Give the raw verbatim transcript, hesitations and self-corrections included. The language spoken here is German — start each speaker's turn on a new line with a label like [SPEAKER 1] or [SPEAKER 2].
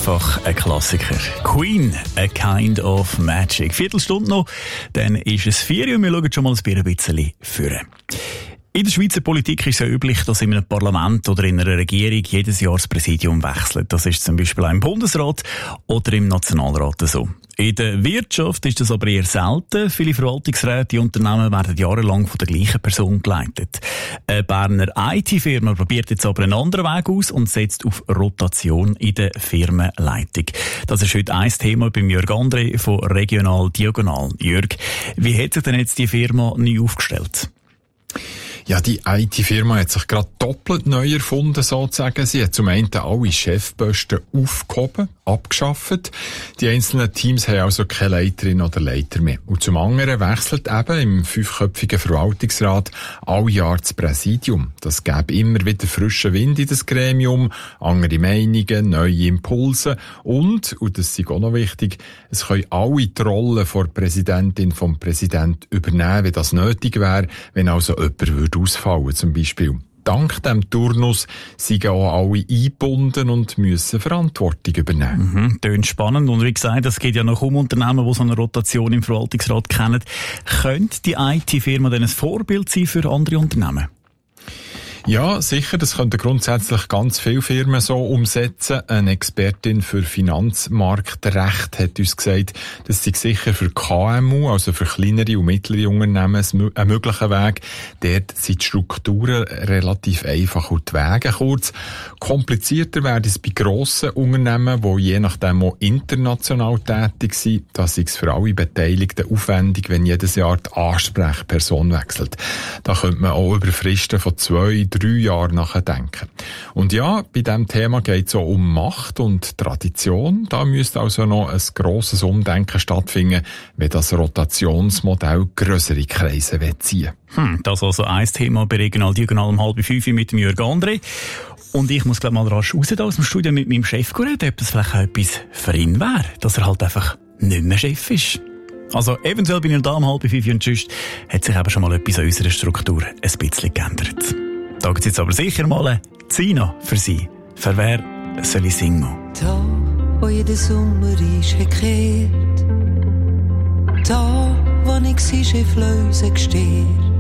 [SPEAKER 1] einfach ein Klassiker. Queen, A Kind of Magic. Viertelstunde noch, dann ist es vier und wir schauen schon mal ein bisschen führen. In der Schweizer Politik ist es ja üblich, dass in einem Parlament oder in einer Regierung jedes Jahr das Präsidium wechselt. Das ist zum Beispiel auch im Bundesrat oder im Nationalrat so. In der Wirtschaft ist das aber eher selten. Viele Verwaltungsräte und Unternehmen werden jahrelang von der gleichen Person geleitet. Eine Berner I T-Firma probiert jetzt aber einen anderen Weg aus und setzt auf Rotation in der Firmenleitung. Das ist heute ein Thema beim Jörg André von Regional Diagonal. Jörg, wie hat sich denn jetzt die Firma neu aufgestellt?
[SPEAKER 2] Ja, die I T-Firma hat sich gerade doppelt neu erfunden, sozusagen. Sie hat zum einen alle Chefposten aufgehoben, abgeschafft. Die einzelnen Teams haben also keine Leiterin oder Leiter mehr. Und zum anderen wechselt eben im fünfköpfigen Verwaltungsrat all Jahr das Präsidium. Das gäbe immer wieder frischen Wind in das Gremium, andere Meinungen, neue Impulse und, und das ist auch noch wichtig, es können alle die Rolle von Präsidentin vom Präsident übernehmen, wenn das nötig wäre, wenn also jemand würde ausfallen zum Beispiel. Dank dem Turnus sind auch alle eingebunden und müssen Verantwortung übernehmen.
[SPEAKER 1] Mhm, klingt spannend. Und wie gesagt, es gibt ja noch kaum Unternehmen, die so eine Rotation im Verwaltungsrat kennen. Könnte die I T-Firma denn ein Vorbild sein für andere Unternehmen?
[SPEAKER 2] Ja, sicher, das könnten grundsätzlich ganz viele Firmen so umsetzen. Eine Expertin für Finanzmarktrecht hat uns gesagt, das sei sicher für K M U, also für kleinere und mittlere Unternehmen, ein möglicher Weg. Dort sind die Strukturen relativ einfach und die Wege kurz. Komplizierter wäre es bei grossen Unternehmen, die je nachdem auch international tätig sind. Das ist für alle Beteiligten aufwendig, wenn jedes Jahr die Ansprechperson wechselt. Da könnte man auch über Fristen von zwei, drei Jahre nachdenken. Und ja, bei diesem Thema geht es auch um Macht und Tradition. Da müsste also noch ein grosses Umdenken stattfinden, wenn das Rotationsmodell grössere Kreise ziehen will.
[SPEAKER 1] Hm, das ist also ein Thema bei Regional Diagonal um halb fünf mit dem Jörg André. Und ich muss gleich mal rasch raus da aus dem Studio mit meinem Chef reden, ob das vielleicht auch etwas für ihn wäre, dass er halt einfach nicht mehr Chef ist. Also eventuell bin ich da um halb fünf und sonst hat sich eben schon mal etwas an unserer Struktur ein bisschen geändert. Da gibt es jetzt aber sicher mal eine Zina für Sie. Für wer soll ich singen?
[SPEAKER 3] Da, wo jeder Sommer ist gekehrt, da, wo ich sie Schifflöse gesteht,